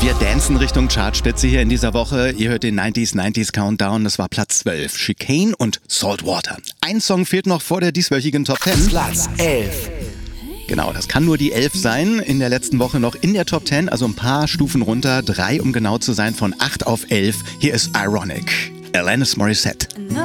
Wir dancen Richtung Chartspitze hier in dieser Woche. Ihr hört den 90s Countdown. Das war Platz 12. Chicane und Saltwater. Ein Song fehlt noch vor der dieswöchigen Top 10. Platz 11. Genau, das kann nur die 11 sein. In der letzten Woche noch in der Top 10, also ein paar Stufen runter. 3, um genau zu sein, von 8 auf 11. Hier ist Ironic. Alanis Morissette.